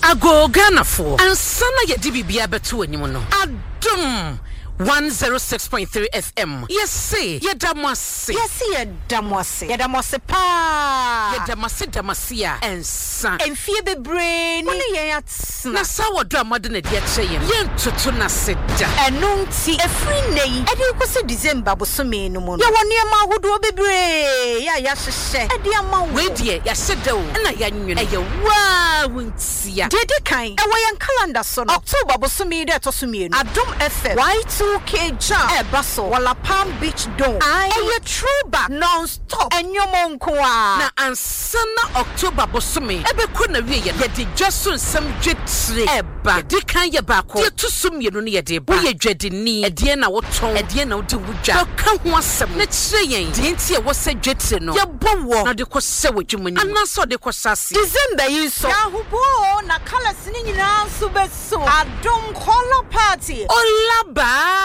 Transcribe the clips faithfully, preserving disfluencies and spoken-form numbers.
Ago Ghana for ansana ye dibibia beto anim no. Adum one oh six point three F M. Yes, say, ye damase. Yes, ye damase. Ye damase pa. Ye damase damasia and son. And fear be brain. Money ye at na sawo drama de na de che ye. Ye ntoto na seda. Enu nti e free nei. E de kwose December bosome no mo. Ye woni ma hodo bebre. Ya ya hyehye. E de ama wo. We de ya seda o. Na ya nwene. E ye wa wontia. De de kan. E wo yan calendar so no. October bosome de to so me no. Adom F M. Y two K jam e baso wala Palm Beach Dome e throwback non-stop enyo monko a na ansana October bosome e be ko na wie ye de dwaso nsam dwetre e ba de kan ye ba ko ye to sum ye no ye de ba ye dwadeni e de na woton e de na wodi wudwa ka ho asem na kire yen de nti e wo se dwetre no ye bowo na de ko se wadwumani anaso de ko sase December yi so ya hubo na colors ni nyina so beso Adom color party olaba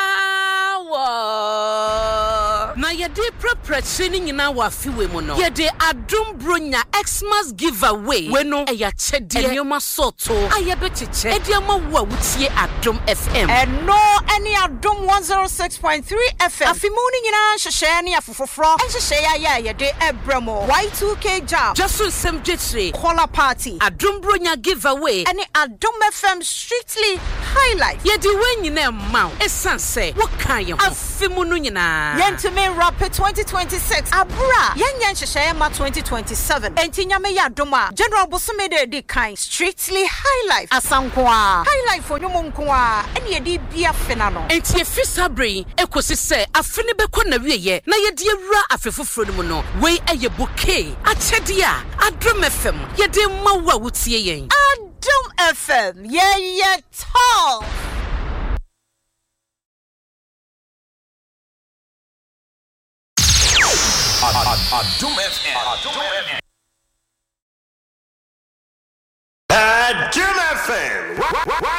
na yede preparation nyina wa fiwe mu no yede Adom bronya Xmas giveaway we no e ya chede enyoma soto ayebetiche ediama wo a wutie Adom F M eno eni Adom one oh six point three F M afimuni nyina hyehye ne afofofro enhyehye ya ya yede ebramo Y two K jam just nsem dwetre color party Adom bronya giveaway eni Adom F M strictly highlight yede we nyina ma esanse wo kan ye ho afimunu nyina yentumi rapid twenty twenty-six abra yenyen hyehye ma twenty twenty-seven enti nyame ya Adom a general bosome de di kan strictly highlight asanko a highlight for nyomo nko a ene ye di bia fena no enti efi sabre ekosi se afene beko na wieye na ye de awura afefoforo no mu no we eye bouquet achede a Adom F M ye de ma wo a wutie yen Adom F M ye ye tall Adom F M. Adom F M.